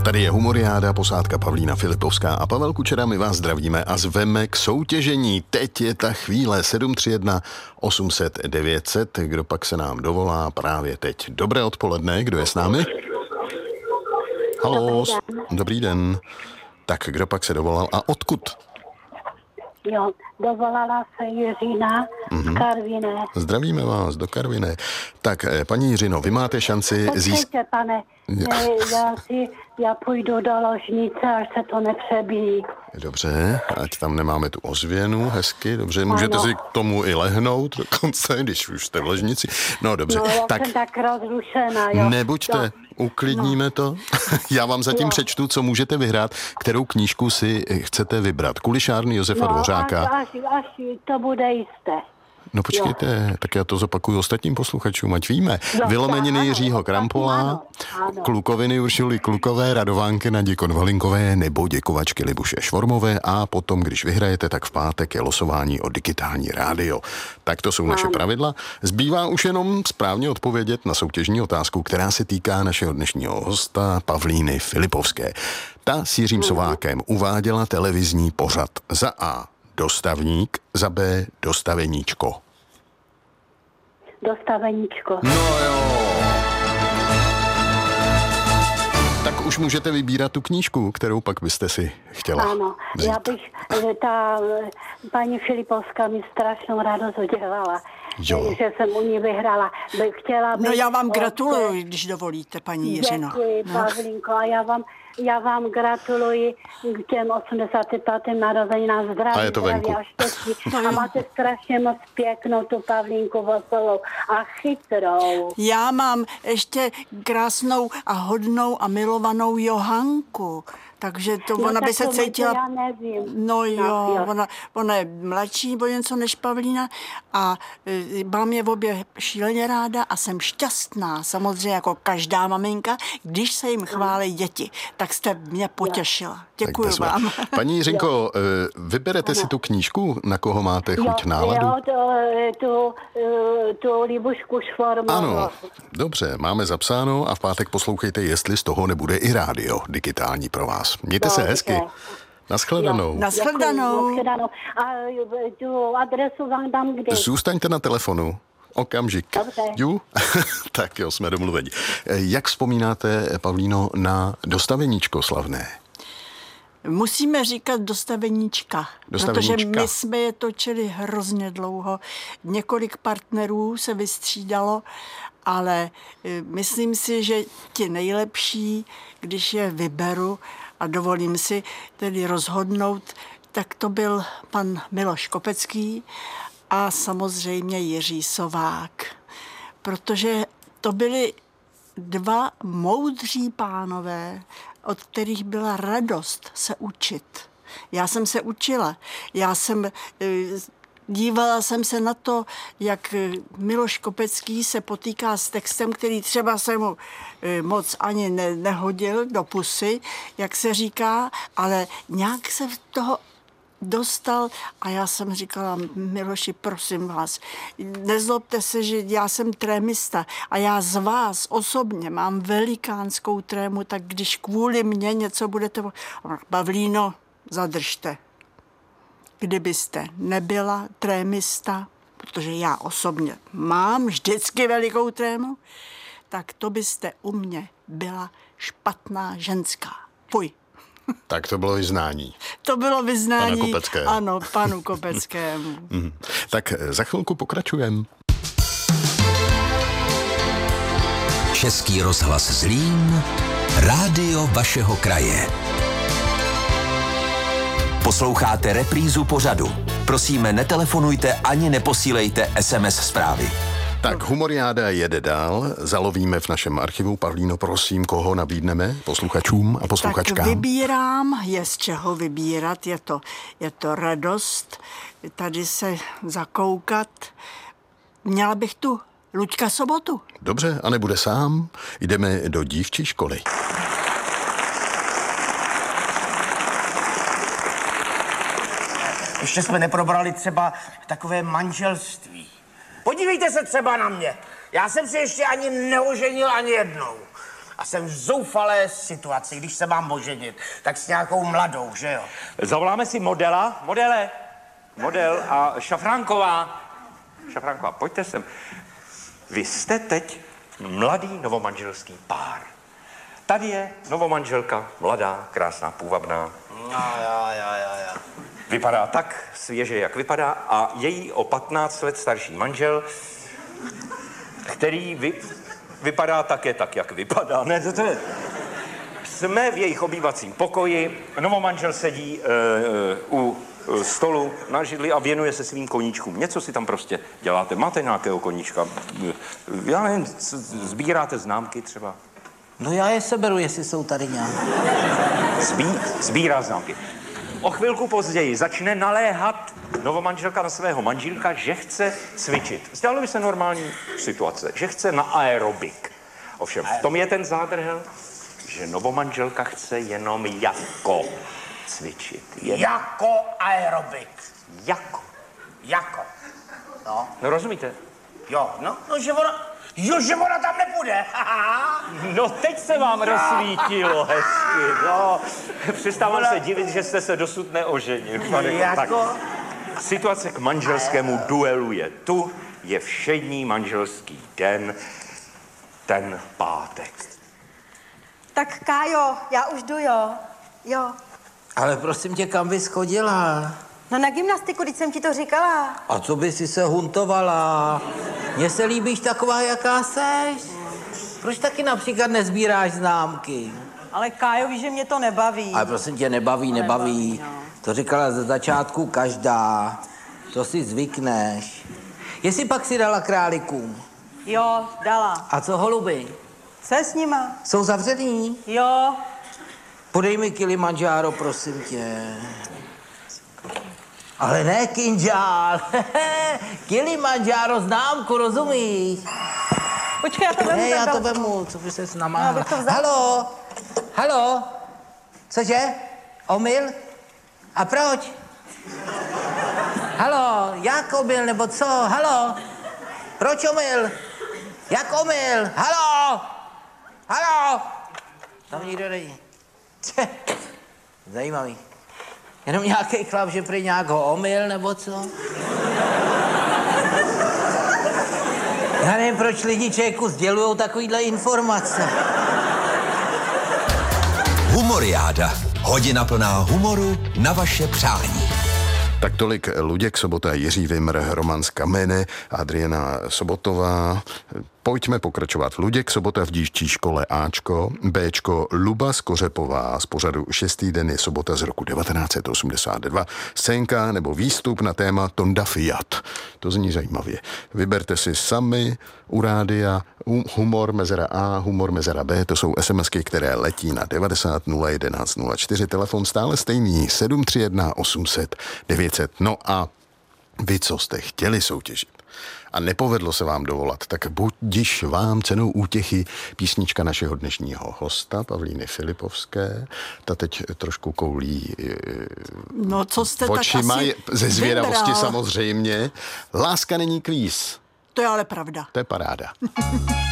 Tady je Humoriáda, posádka Pavlína Filipovská a Pavel Kučera. My vás zdravíme a zveme k soutěžení. Teď je ta chvíle 731 800 900. Kdo pak se nám dovolá právě teď? Dobré odpoledne, kdo je s námi? Haló, dobrý den. Tak kdo pak se dovolal a odkud? Jo, dovolala se Jiřina z Karviné. Zdravíme vás do Karviné. Tak, paní Jiřino, vy máte šanci Počkejte, pane, já půjdu do ložnice, až se to nepřebíjí. Dobře, ať tam nemáme tu ozvěnu, hezky, dobře, můžete si k tomu i lehnout dokonce, když už jste v ložnici. No dobře, No, já jsem tak rozrušená, jo. Nebuďte, uklidníme to. Já vám zatím přečtu, co můžete vyhrát, kterou knížku si chcete vybrat. Kulišárny Josefa Dvořáka. Až to bude jisté. No počkejte, tak já to zopakuju ostatním posluchačům, ať víme. Vylomeniny Jiřího Krampola, Klukoviny Uršuly Klukové, Radovánky Nadě Konvalinkové nebo Děkovačky Libuše Švormové a potom, když vyhrajete, tak v pátek je losování o digitální rádio. Tak to jsou naše pravidla. Zbývá už jenom správně odpovědět na soutěžní otázku, která se týká našeho dnešního hosta Pavlíny Filipovské. Ta s Jiřím Sovákem uváděla televizní pořad za A. Dostavník, za B. Dostaveníčko. Dostaveníčko. No jo. Tak už můžete vybírat tu knížku, kterou pak byste si chtěla Ano, vzít. já bych, paní Filipovská mi strašnou radost udělala, že jsem u ní vyhrála. No já vám gratuluji, když dovolíte, paní Jiřino. Děkuji, Pavlínko, a já vám gratuluji k těm 85. narozeninám, zdraví, A je to venku. a štěstí. A máte strašně moc pěknou tu Pavlínku veselou a chytrou. Já mám ještě krásnou a hodnou a milovanou Johanku. Takže to ona by se cítila... Já nevím. No jo, ona je mladší o něco než Pavlína a mám je obě šíleně ráda a jsem šťastná, samozřejmě jako každá maminka, když se jim chválí děti. Tak jste mě potěšila. Děkuji vám. Paní Jiřinko, vyberete si tu knížku, na koho máte chuť náladu? Jo, tu Libušku Švormovou. Ano, dobře, máme zapsáno a v pátek poslouchejte, jestli z toho nebude i rádio digitální pro vás. Mějte se hezky. Naschledanou. Naschledanou. A tu adresu vám dám kde? Zůstaňte na telefonu. Okamžik. Dobře. Tak jo, jsme domluveni. Jak vzpomínáte, Pavlíno, na slavné? Musíme říkat dostaveníčka, protože my jsme je točili hrozně dlouho. Několik partnerů se vystřídalo, ale myslím si, že ti nejlepší, když je vyberu a dovolím si tedy rozhodnout, tak to byl pan Miloš Kopecký a samozřejmě Jiří Sovák. Protože to byli dva moudří pánové, od kterých byla radost se učit. Já jsem se učila. Dívala jsem se na to, jak Miloš Kopecký se potýká s textem, který třeba se mu moc ani nehodil do pusy, jak se říká, ale nějak se v toho dostal a já jsem říkala, Miloši, prosím vás, nezlobte se, že já jsem trémista a já z vás osobně mám velikánskou trému, tak když kvůli mně něco budete... Pavlíno, zadržte. Kdybyste nebyla trémista, protože já osobně mám vždycky velikou trému, tak to byste u mě byla špatná ženská. Fuj. Tak to bylo vyznání. To bylo vyznání. Pana Kopeckému. Ano, panu Kopeckému. Tak za chvilku pokračujeme. Český rozhlas Zlín, rádio vašeho kraje. Posloucháte reprízu pořadu. Prosíme, netelefonujte ani neposílejte SMS zprávy. Tak, Humoriáda jede dál. Zalovíme v našem archivu. Pavlíno, prosím, koho nabídneme posluchačům a posluchačkám? Tak vybírám, je z čeho vybírat, je to radost tady se zakoukat. Měla bych tu Luďka Sobotu. Dobře, a nebude sám. Jdeme do dívčí školy. Ještě jsme neprobrali třeba takové manželství. Podívejte se třeba na mě. Já jsem se ještě ani neoženil ani jednou. a jsem v zoufalé situaci, když se mám oženit, tak s nějakou mladou, že jo? Zavoláme si modela. Model a Šafránková, pojďte sem. Vy jste teď mladý novomanželský pár. Tady je novomanželka, mladá, krásná, půvabná. Já. Vypadá tak svěže, jak vypadá, a její o 15 let starší manžel, který vypadá také tak, jak vypadá. Ne, to je... Jsme v jejich obývacím pokoji, novomanžel sedí u stolu na židli a věnuje se svým koníčkům. Něco si tam prostě děláte. Máte nějakého koníčka? Já nevím, sbíráte známky třeba? No já je seberu, jestli jsou tady nějak. Sbírá známky. O chvilku později začne naléhat novomanželka na svého manželka, že chce cvičit. Zdálo by se normální situace, že chce na aerobik. Ovšem, v tom je ten zádrhel, že novomanželka chce jenom jako cvičit. Jako aerobik. Jako. No. No rozumíte? Jo, že ona tam nepůjde. No teď se vám rozsvítilo hezky, no. Přestávám se divit, že jste se dosud neoženil. Tak, situace k manželskému duelu je tu, je všední manželský den, ten pátek. Tak Kájo, já už jdu, jo. Ale prosím tě, kam bys chodila? No na gymnastiku, když jsem ti to říkala. A co by si se huntovala? Mně se líbíš taková, jaká seš. Proč taky například nezbíráš známky? Ale Kájo, víš, že mě to nebaví. Ale prosím tě, nebaví. No. To říkala ze začátku každá. To si zvykneš. Jestli pak si dala králíkům? Jo, dala. A co holuby? Co je s nima? Jsou zavřený? Jo. Podej mi Kilimanjaro, prosím tě. Ale ne kinžál. Kilimanjaro známku, rozumíš? Počkej, já to vemu. Ne, já to vemu, co by ses namáhala. No, abych to vzal. Halo? Cože? Omyl? A proč? Halo, jak omyl, nebo co? Halo? Proč omyl? Jak omyl? Halo? Tam nikdo není. Zajímavý. Jenom nějaký chlap, že prý nějak ho omyl, nebo co? Já nevím, proč lidi člověku sdělujou takovýhle informace. Humoriáda. Hodina plná humoru na vaše přání. Tak tolik Luděk Sobota, Jiří Vimr, Roman z Kamene, Adriana Sobotová. Pojďme pokračovat. Luděk Sobota v dívčí škole Ačko, Bčko Luba Skořepová z pořadu 6. den je sobota z roku 1982. Scénka nebo výstup na téma Tonda Fiat. To zní zajímavě. Vyberte si sami u rádia humor mezera A, humor mezera B. To jsou SMSky, které letí na 90 011 04. Telefon stále stejný 731 800 900. No a vy, co jste chtěli soutěžit a nepovedlo se vám dovolat, tak budiž vám cenou útěchy písnička našeho dnešního hosta, Pavlíny Filipovské. Ta teď trošku koulí no, co jste očima, tak asi ze zvědavosti vybral. samozřejmě. Láska není kvíz. To je ale pravda. To je paráda.